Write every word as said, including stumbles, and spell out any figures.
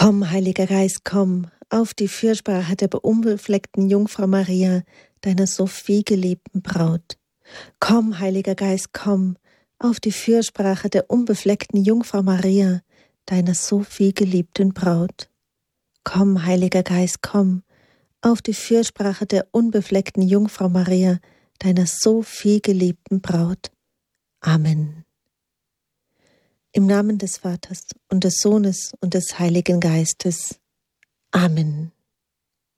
Komm, Heiliger Geist, komm, auf die Fürsprache der unbefleckten Jungfrau Maria, deiner so viel geliebten Braut. Komm, Heiliger Geist, komm, auf die Fürsprache der unbefleckten Jungfrau Maria, deiner so viel geliebten Braut. Komm, Heiliger Geist, komm, auf die Fürsprache der unbefleckten Jungfrau Maria, deiner so viel geliebten Braut. Amen. Im Namen des Vaters und des Sohnes und des Heiligen Geistes. Amen.